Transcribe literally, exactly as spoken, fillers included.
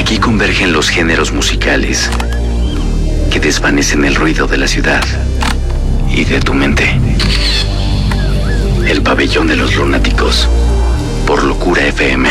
Aquí convergen los géneros musicales que desvanecen el ruido de la ciudad y de tu mente. El pabellón de los lunáticos por Locura F M.